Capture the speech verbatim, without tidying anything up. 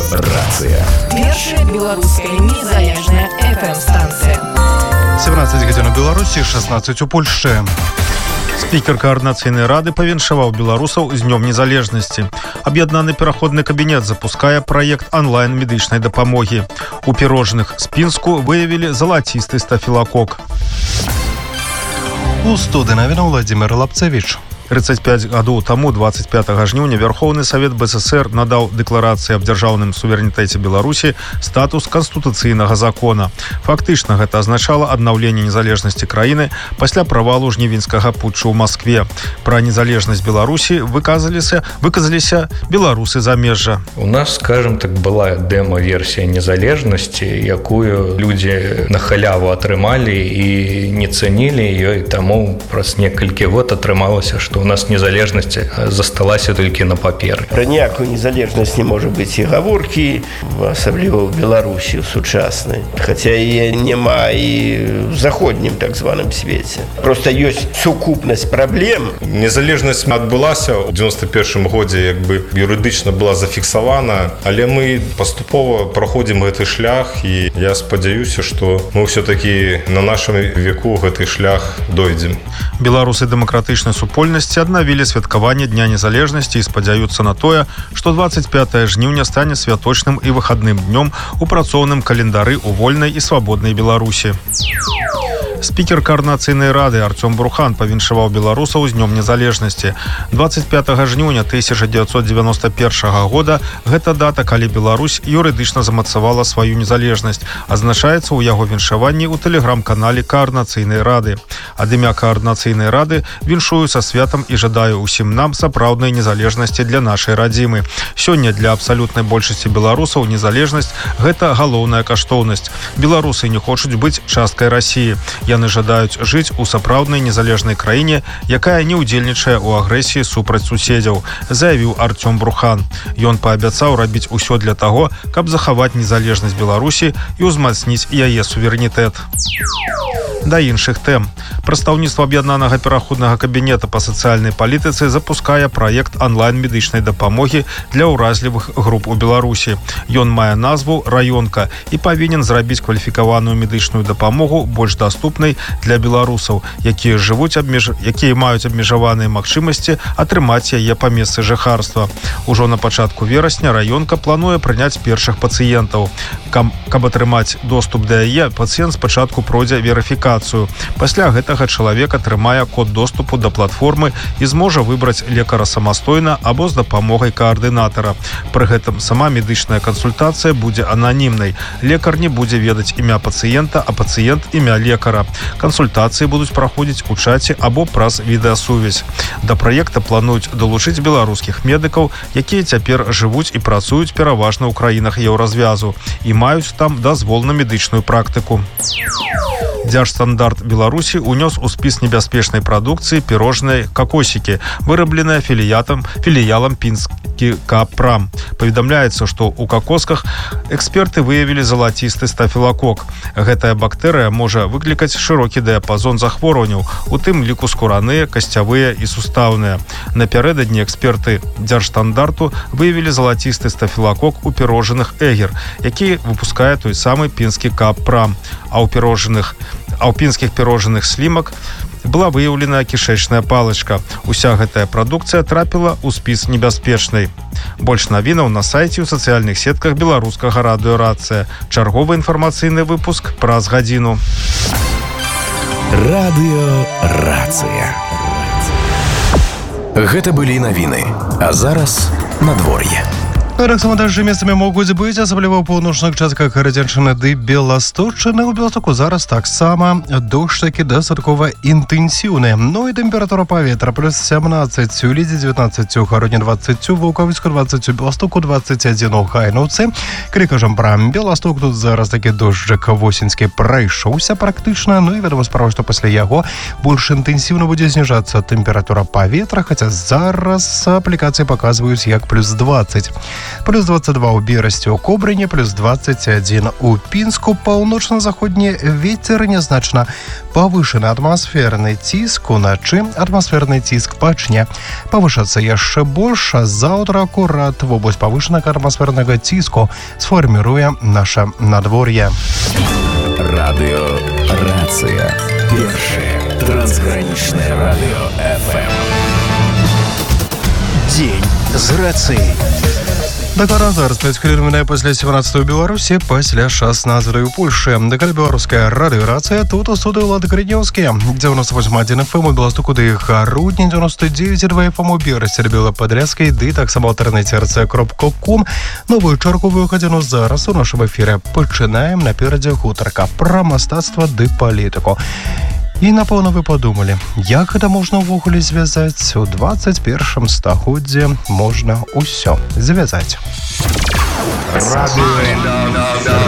Рацыя. Першая беларуская незалежная эф эм-станцыя. сямнадцаць гадзін у Беларусі, шаснаццаць у Польшчы. Спікер Координаційнай рады павіншаваў беларусаў з днём незалежнасці. Аб'яднаны пераходны кабінет запускае праект онлайн-медычнай дапамогі. У пірожных з Пінску выявілі залацісты стафілакок. У студыі навінаў Владимир Лапцевич. тридцать пять гадоў таму двадцать пятага жніўня Верховны Савет бэ эс эсэр надаў дэкларацыі аб дзяржаўным суверэнітэце Беларусі статус канстытуцыйнага закона. Фактычна гэта азначала аднаўленне незалежнасці краіны пасля правалу жнівеньскага путчу ў Маскве. Пра незалежнасць Беларусі выказаліся выказаліся беларусы замежжа. У нас, скажем так, была дэма-версія незалежнасці, якую людзі на халяву атрымалі і не цанілі ёй, таму праз некалькі год атрымалася, што у нас незалежнасць засталася толькі на паперы. Пра ніякую незалежнасць не можа быць і гаворкі, асабліва ў Беларусі сучаснай. Хаця яе няма і ў заходнім так званым свеце. Проста ёсць сукупнасць праблем. Незалежнасць адбылася ў дзевяносто першым годзе, як бы юрыдычна была зафіксавана, але мы паступова праходзім гэты шлях, і я спадзяюся, што мы ўсё-такі на нашым веку гэты шлях дойдзем. Беларусы дэмакратычнай супольнасці аднавілі святкаванне Дня незалежнасці і спадзяюцца на тое, што двадцать пятага жніўня стане святочным і выхадным днём у працоўным календары ў вольнай і свабоднай Беларусі. Спікер Координаційнай рады Артём Брухан павіншаваў беларусаў з днём незалежнасці. двадцать пятага жніўня тысяча дзевяцьсот дзевяносто першага года гэта дата, калі Беларусь юрыдычна замацавала сваю незалежнасць, азначаецца ў яго віншаванні ў тэлеграм-канале Координаційнай рады. Ад імя Координаційнай рады віншую са святам і жадаю ўсім нам сапраўднай незалежнасці для нашай радзімы. Сёння для абсалютнай большасці беларусаў незалежнасць гэта галоўная каштоўнасць. Беларусы не хочуць быць часткай Расіі. Яны жадаюць жыць у сапраўднай незалежнай краіне, якая не ўдзельнічае ў агрэсіі супраць суседзяў, заявіў Артём Брухан. Ён паабяцаў рабіць усё для таго, каб захаваць незалежнасць Беларусі і ўзмацніць яе суверэнітэт. Да іншых тэм. Прадстаўніцтва аб'яднанага пераходнага кабінета па сацыяльнай палітыцы запускае праект онлайн-медычнай дапамогі для ўразлівых груп у Беларусі. Ён мае назву «Раёнка» і павінен зрабіць кваліфікаваную медычную дапамогу больш даступнай для беларусаў, якія жывуць абмеж... якія маюць абмежаваныя магчымасці атрымаць яе па месцы жыхарства. Ужо на пачатку верасня «Раёнка» плануе прыняць першых пацыентаў. Кам... Каб атрымаць доступ да яе, пацыент спачатку пройдзе верыфікацыю. Пасля гэтага чалавек атрымае код доступу да платформы і зможа выбраць лекара самастойна або з дапамогай каардынатара. Пры гэтым сама медычная кансультацыя будзе ананімнай. Лекар не будзе ведаць імя пацыента, а пацыент імя лекара. Кансультацыі будуць праходзіць у чаце або праз відэасувязь. Да праекта плануюць далучыць беларускіх медыкаў, якія цяпер жывуць і працуюць пераважна ў краінах еўразвязу і маюць там дазвол на медычную практыку. Дзяржстандарт Беларусі унёс у спіс небяспечнай прадукцыі пірожныя какосікі, вырабленыя філіятам філіялам Пінскі Капрам. Паведамляецца, што ў какосках эксперты выявілі залацісты стафілакок. Гэтая бактэрыя можа выклікаць шырокі дыяпазон захворванняў, у тым ліку скураныя, касцявыя і сустаўныя. Напярэдадні эксперты дзяржстандарту выявілі залацісты стафілакок у пірожных Эгер, які выпускае той самы Пінскі Капрам. А ў пірожных а ў пінскіх пірожных слімак была выяўлена кішэчная палачка. Уся гэтая прадукцыя трапіла ў спіс небяспечнай. Больш навінаў на сайце ў сацыяльных сетках беларускага радыё «Рацыя». Чарговы інфармацыйны выпуск праз гадзіну. Радыё «Рацыя». Гэта былі навіны. А зараз надвор'е. Таксама дажджы месцамі могуць быць, асабліва ў паўночных частках Радзяншчыны ды Беласточчыны. У Беластоку зараз таксама дождж такі дастаткова інтэнсіўны. Ну і тэмпература паветра плюс сямнаццаць у Лідзе, дзевятнаццаць у Гародні, дваццаць у Ваўкавіцку, дваццаць у Беластоку, дваццаць адзін у Хайнаўцы. Калі кажам пра Беласток, тут зараз такі дожджык восеньскі прайшоўся практычна. Ну і вядома справа, што пасля яго больш інтэнсіўна будзе зніжацца тэмпература паветра, хаця зараз аплікацыі паказваюць як плюс дваццаць. плюс двадцать два у Берасці, у Кобрыне, плюс двадцать один у Пінску. Паўночна-заходні вецер нязначна павышаны атмасферны ціск, уначы атмасферны ціск пачне павышацца яшчэ больш, а заўтра акурат вобласць павышанага атмасфернага ціску сфарміруе наша надвор'е. Радио Рация. Первое трансграничное радио эф эм. День з рацией. Дакладна зараз пяць хвілін мінае пасля сямнаццатай у Беларусі, пасля шаснаццатай у Польшчы. Дакладна беларуская радыёрацыя, тут у студыі Влад Гриднёўскі. дзевяносто восемь один эф эм у Беластоку, ды Гарудні, дзевяносто девять два эф эм у Берасці, Белападрядскай, ды таксама альтэрнатыўная рацыя кропка ком. Новую чарговую гадзіну зараз у нашым эфіры пачынаем. Наперадзе гутарка пра мастацтва ды палітыку. І, напэўна, вы падумалі, як гэта можна ўвогуле звязаць? У двадцать первым стагоддзі можна ўсё звязаць.